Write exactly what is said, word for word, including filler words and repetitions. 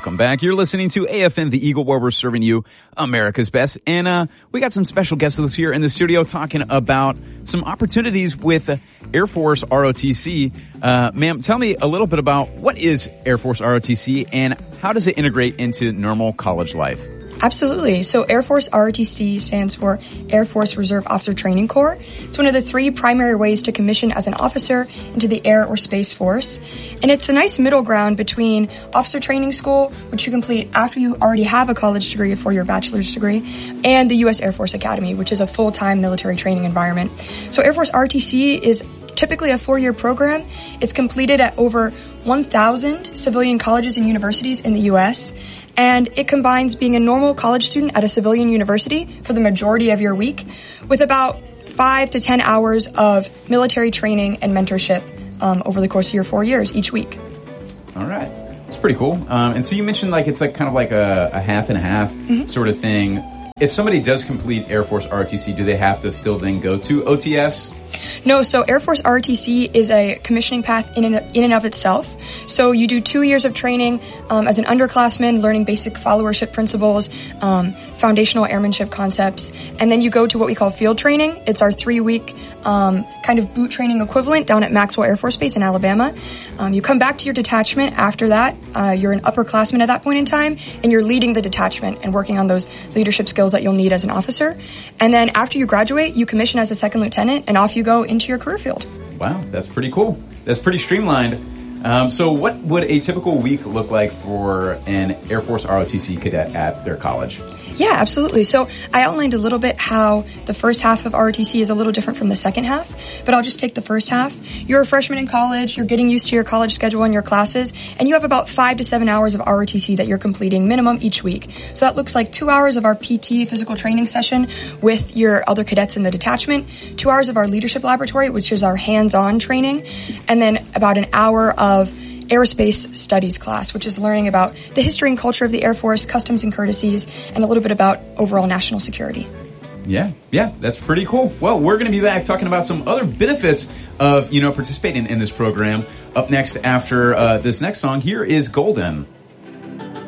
Welcome back. You're listening to A F N The Eagle, where we're serving you America's best. And uh we got some special guests with us here in the studio talking about some opportunities with uh, Air Force R O T C. Uh, ma'am, tell me a little bit about what is Air Force R O T C and how does it integrate into normal college life? Absolutely. So Air Force R O T C stands for Air Force Reserve Officer Training Corps. It's one of the three primary ways to commission as an officer into the Air or Space Force. And it's a nice middle ground between officer training school, which you complete after you already have a college degree, a four-year bachelor's degree, and the U S Air Force Academy, which is a full-time military training environment. So Air Force R O T C is typically a four-year program. It's completed at over one thousand civilian colleges and universities in the U S, and it combines being a normal college student at a civilian university for the majority of your week with about five to ten hours of military training and mentorship um, over the course of your four years each week. All right. It's pretty cool. Um, and so you mentioned like it's like kind of like a, a half and a half mm-hmm. sort of thing. If somebody does complete Air Force R O T C, do they have to still then go to O T S? No, so Air Force R O T C is a commissioning path in and, in and of itself. So you do two years of training um, as an underclassman, learning basic followership principles, um, foundational airmanship concepts, and then you go to what we call field training. It's our three-week um, kind of boot training equivalent down at Maxwell Air Force Base in Alabama. Um, you come back to your detachment after that. Uh, you're an upperclassman at that point in time, and you're leading the detachment and working on those leadership skills that you'll need as an officer. And then after you graduate, you commission as a second lieutenant, and off you go into your career field. Wow, that's pretty cool. That's pretty streamlined. Um, so what would a typical week look like for an Air Force R O T C cadet at their college? Yeah, absolutely. So I outlined a little bit how the first half of R O T C is a little different from the second half, but I'll just take the first half. You're a freshman in college, you're getting used to your college schedule and your classes, and you have about five to seven hours of R O T C that you're completing minimum each week. So that looks like two hours of our P T, physical training session, with your other cadets in the detachment, two hours of our leadership laboratory, which is our hands-on training, and then about an hour of aerospace studies class, which is learning about the history and culture of the Air Force, customs and courtesies, and a little bit about overall national security. Yeah, yeah, that's pretty cool. Well, we're going to be back talking about some other benefits of, you know, participating in this program up next after uh, this next song. Here is Golden.